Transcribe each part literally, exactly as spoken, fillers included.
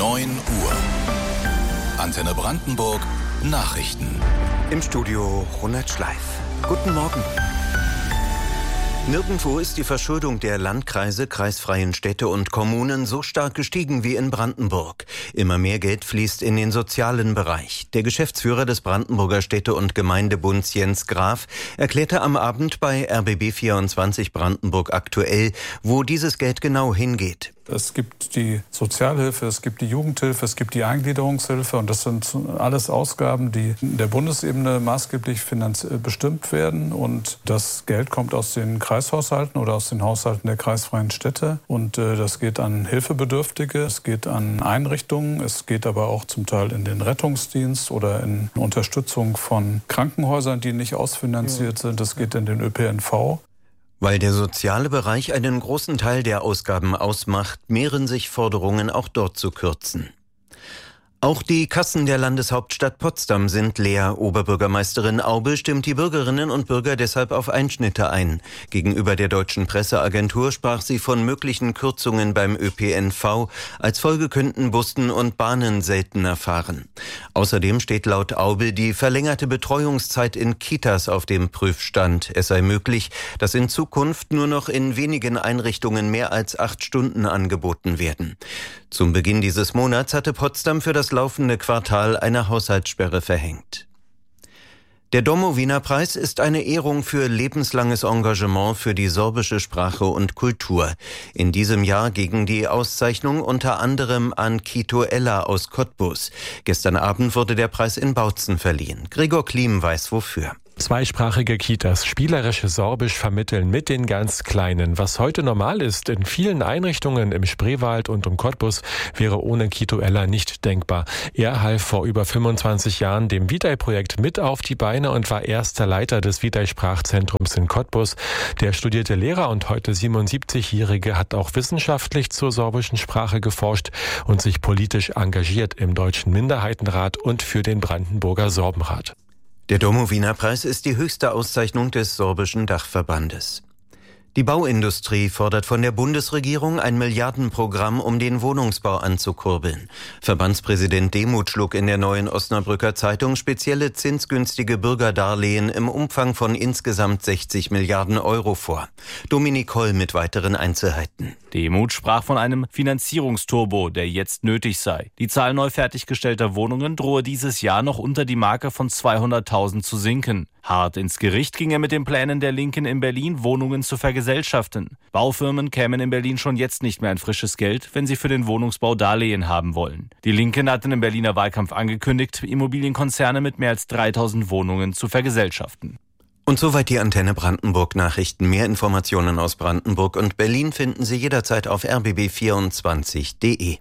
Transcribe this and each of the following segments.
neun Uhr. Antenne Brandenburg Nachrichten. Im Studio Ronald Schleif. Guten Morgen. Nirgendwo ist die Verschuldung der Landkreise, kreisfreien Städte und Kommunen so stark gestiegen wie in Brandenburg. Immer mehr Geld fließt in den sozialen Bereich. Der Geschäftsführer des Brandenburger Städte- und Gemeindebunds Jens Graf erklärte am Abend bei R B B vierundzwanzig Brandenburg aktuell, wo dieses Geld genau hingeht. Es gibt die Sozialhilfe, es gibt die Jugendhilfe, es gibt die Eingliederungshilfe und das sind alles Ausgaben, die in der Bundesebene maßgeblich finanziell bestimmt werden und das Geld kommt aus den Kreishaushalten oder aus den Haushalten der kreisfreien Städte und äh, das geht an Hilfebedürftige, es geht an Einrichtungen, es geht aber auch zum Teil in den Rettungsdienst oder in Unterstützung von Krankenhäusern, die nicht ausfinanziert sind, es geht in den Ö P N V. Weil der soziale Bereich einen großen Teil der Ausgaben ausmacht, mehren sich Forderungen, auch dort zu kürzen. Auch die Kassen der Landeshauptstadt Potsdam sind leer. Oberbürgermeisterin Aube stimmt die Bürgerinnen und Bürger deshalb auf Einschnitte ein. Gegenüber der Deutschen Presseagentur sprach sie von möglichen Kürzungen beim Ö P N V. Als Folge könnten Bussen und Bahnen seltener fahren. Außerdem steht laut Aube die verlängerte Betreuungszeit in Kitas auf dem Prüfstand. Es sei möglich, dass in Zukunft nur noch in wenigen Einrichtungen mehr als acht Stunden angeboten werden. Zum Beginn dieses Monats hatte Potsdam für das laufende Quartal eine Haushaltssperre verhängt. Der Domowiner-Preis ist eine Ehrung für lebenslanges Engagement für die sorbische Sprache und Kultur. In diesem Jahr ging die Auszeichnung unter anderem an Kito Ella aus Cottbus. Gestern Abend wurde der Preis in Bautzen verliehen. Gregor Klim weiß wofür. Zweisprachige Kitas spielerische Sorbisch vermitteln mit den ganz Kleinen. Was heute normal ist in vielen Einrichtungen im Spreewald und um Cottbus, wäre ohne Kito Ella nicht denkbar. Er half vor über fünfundzwanzig Jahren dem Vitai-Projekt mit auf die Beine und war erster Leiter des Vitai-Sprachzentrums in Cottbus. Der studierte Lehrer und heute siebenundsiebzigjährige hat auch wissenschaftlich zur sorbischen Sprache geforscht und sich politisch engagiert im Deutschen Minderheitenrat und für den Brandenburger Sorbenrat. Der Domowiner-Preis ist die höchste Auszeichnung des sorbischen Dachverbandes. Die Bauindustrie fordert von der Bundesregierung ein Milliardenprogramm, um den Wohnungsbau anzukurbeln. Verbandspräsident Demuth schlug in der Neuen Osnabrücker Zeitung spezielle zinsgünstige Bürgerdarlehen im Umfang von insgesamt sechzig Milliarden Euro vor. Dominik Holl mit weiteren Einzelheiten. Demuth sprach von einem Finanzierungsturbo, der jetzt nötig sei. Die Zahl neu fertiggestellter Wohnungen drohe dieses Jahr noch unter die Marke von zweihunderttausend zu sinken. Hart ins Gericht ging er mit den Plänen der Linken in Berlin, Wohnungen zu vergesellschaften. Baufirmen kämen in Berlin schon jetzt nicht mehr an frisches Geld, wenn sie für den Wohnungsbau Darlehen haben wollen. Die Linken hatten im Berliner Wahlkampf angekündigt, Immobilienkonzerne mit mehr als dreitausend Wohnungen zu vergesellschaften. Und soweit die Antenne Brandenburg Nachrichten. Mehr Informationen aus Brandenburg und Berlin finden Sie jederzeit auf r b b vierundzwanzig punkt d e.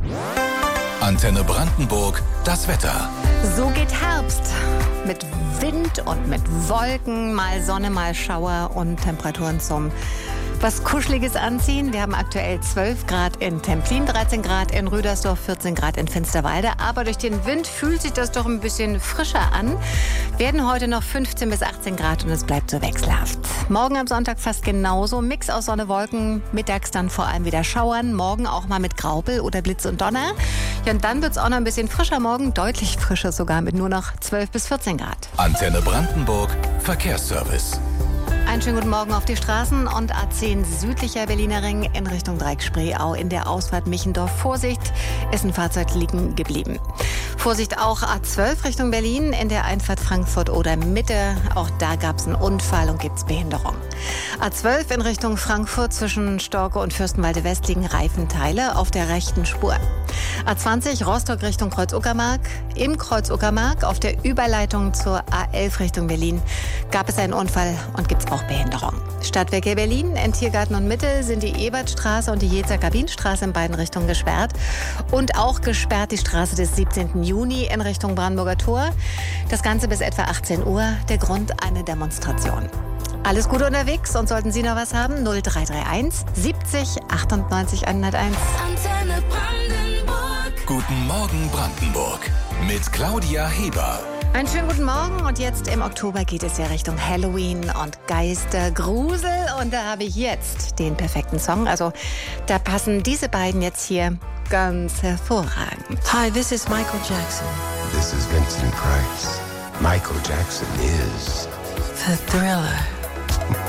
Antenne Brandenburg, das Wetter. So geht Herbst. Mit Wind und mit Wolken, mal Sonne, mal Schauer und Temperaturen zum was Kuscheliges anziehen. Wir haben aktuell zwölf Grad in Templin, dreizehn Grad in Rüdersdorf, vierzehn Grad in Finsterwalde. Aber durch den Wind fühlt sich das doch ein bisschen frischer an. Werden heute noch fünfzehn bis achtzehn Grad und es bleibt so wechselhaft. Morgen am Sonntag fast genauso. Mix aus Sonne, Wolken, mittags dann vor allem wieder Schauern. Morgen auch mal mit Graupel oder Blitz und Donner. Ja, und dann wird es auch noch ein bisschen frischer morgen. Deutlich frischer sogar mit nur noch zwölf bis vierzehn Grad. Antenne Brandenburg, Verkehrsservice. Einen schönen guten Morgen auf die Straßen und A zehn südlicher Berliner Ring in Richtung Dreieck-Spreeau in der Ausfahrt Michendorf. Vorsicht, ist ein Fahrzeug liegen geblieben. Vorsicht auch A zwölf Richtung Berlin in der Einfahrt Frankfurt oder Mitte. Auch da gab es einen Unfall und gibt es Behinderung. A zwölf in Richtung Frankfurt zwischen Storke und Fürstenwalde West liegen Reifenteile auf der rechten Spur. A zwanzig Rostock Richtung Kreuz-Uckermark. Im Kreuz-Uckermark auf der Überleitung zur A elf Richtung Berlin gab es einen Unfall und gibt es auch Behinderung. Stadtwerke Berlin in Tiergarten und Mitte sind die Ebertstraße und die Jezer-Kabinstraße in beiden Richtungen gesperrt. Und auch gesperrt die Straße des siebzehnten Juni in Richtung Brandenburger Tor. Das Ganze bis etwa achtzehn Uhr. Der Grund eine Demonstration. Alles Gute unterwegs und sollten Sie noch was haben? null drei drei eins siebzig achtundneunzig hunderteins. Antenne Brandenburg. Guten Morgen Brandenburg mit Claudia Heber. Einen schönen guten Morgen und jetzt im Oktober geht es ja Richtung Halloween und Geistergrusel und da habe ich jetzt den perfekten Song. Also da passen diese beiden jetzt hier ganz hervorragend. Hi, this is Michael Jackson. This is Vincent Price. Michael Jackson is The Thriller.